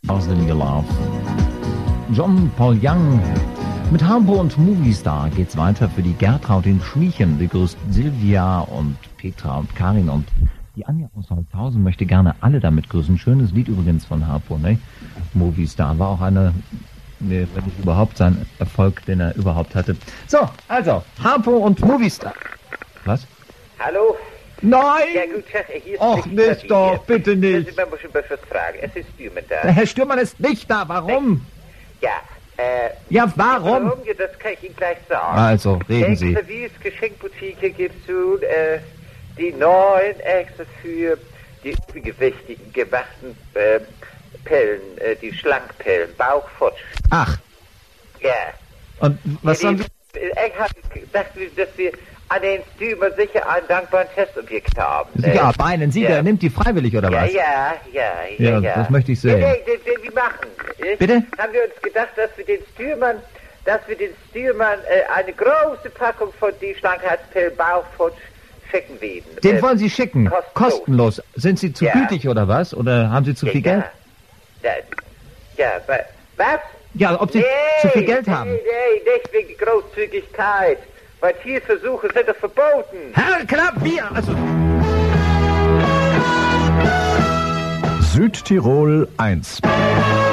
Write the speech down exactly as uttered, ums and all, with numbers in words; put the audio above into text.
Ausländische Love. John Paul Young. Mit Harpo und Movistar geht's weiter für die Gertraud in Schmiechen. Die grüßt Silvia und Petra und Karin und die Anja aus Holzhausen möchte gerne alle damit grüßen. Schönes Lied übrigens von Harpo, ne? Movistar war auch eine, ne, wenn nicht überhaupt sein Erfolg, den er überhaupt hatte. So, also, Harpo und Movistar. Was? Hallo? Nein! Ja gut, hier ist Och, nicht doch, bitte nicht. Man muss schon was fragen. Es ist Stürmann da. Der Herr Stürmann ist nicht da, warum? Ja, äh... Ja, warum? Warum? Ja, das kann ich Ihnen gleich sagen. Also, reden Sie. Extra wie es Geschenkboutique gibt's nun, äh, die neuen extra für die übergewichtigen, gemachten, äh, Pellen, äh, die Schlankpellen, Bauchfutsch. Ach. Ja. Und was ja, sollen die, wir... Ich hab gedacht, dass wir an den Stürmer sicher einen dankbaren Testobjekt haben. Ja, äh, meinen Sie, ja. der nimmt die freiwillig, oder Ja, was? ja, ja, ja, Ja, ja. das möchte ich sehen. Ja, nee, den, den wir machen. Nicht? Bitte? Haben wir uns gedacht, dass wir den Stürmern, dass wir den Stürmern äh, eine große Packung von die Schlankheitspillen Bauchfutsch schicken werden. Den Äh, wollen Sie schicken? kostenlos. Kostenlos. Sind Sie zu Ja. gütig, oder was? Oder haben Sie zu ja, viel ja. Geld? Ja, ja, wa- was? Ja, ob Sie nee, zu viel Geld haben? Nee, nee, nicht wegen der Großzügigkeit. Weil Tierversuche sind doch verboten. Herr Knapp, wir, also... Südtirol eins.